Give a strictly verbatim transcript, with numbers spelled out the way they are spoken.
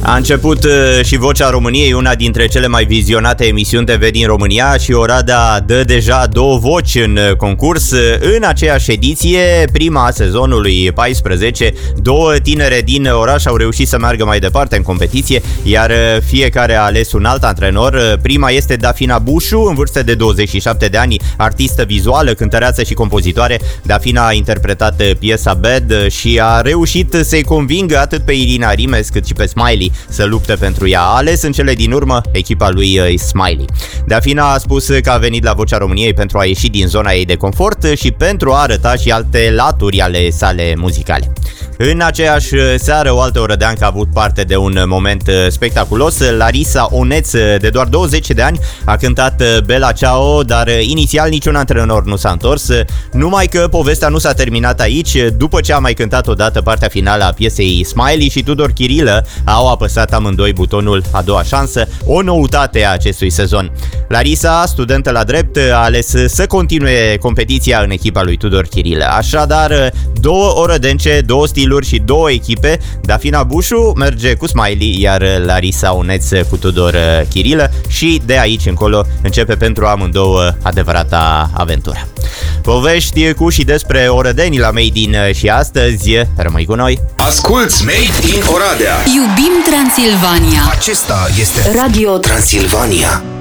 A început și Vocea României, una dintre cele mai vizionate emisiuni T V din România, și Oradea dă deja două voci în concurs. În aceeași ediție, prima a sezonului paisprezece, două tinere din oraș au reușit să meargă mai departe în competiție, iar fiecare a ales un alt antrenor. Prima este Dafina Bușu, în vârstă de douăzeci și șapte de ani, artistă vizuală, cântăreață și compozitoare. Dafina a interpretat piesa Bad și a reușit să-i convingă atât pe Irina Rimes cât și pe Smiley să lupte pentru ea. A ales în cele din urmă echipa lui Smiley. Dafina a spus că a venit la Vocea României pentru a ieși din zona ei de confort și pentru a arăta și alte laturi ale sale muzicale. În aceeași seară, o altă orădeancă a avut parte de un moment spectaculos. Larisa Oneț, de doar douăzeci de ani, a cântat Bella Ciao, dar inițial niciun antrenor nu s-a întors. Numai că povestea nu s-a terminat aici. După ce a mai cântat odată partea finală a piesei, Smiley și Tudor Chirilă au apăsat amândoi butonul A doua șansă, o noutate a acestui sezon. Larisa, studentă la drept, a ales să continue competiția în echipa lui Tudor Chirilă. Așadar, două orădence, două stiluri și două echipe. Dafina Bușu merge cu Smiley, iar Larisa Oneț cu Tudor Chirilă, și de aici încolo începe pentru amândouă adevărata aventură. Povești cu și despre orădenii la Made in și astăzi. Rămâi cu noi! Asculți Made in Oradea! Iubim Transilvania! Acesta este Radio Transilvania.